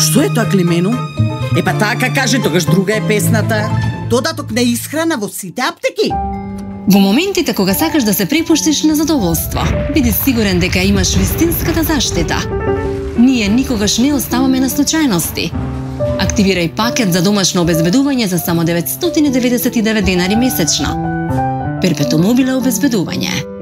Што е тоа, Климену? Епа така каже, тогаш друга е песната. Додаток на исхрана во сите аптеки. Во моментите кога сакаш да се препуштиш на задоволство, биди сигурен дека имаш вистинската заштита. Ние никогаш не оставаме на случајности. Активирај пакет за домашно обезбедување за само 999 денари месечно. Перпетумобиле обезбедување.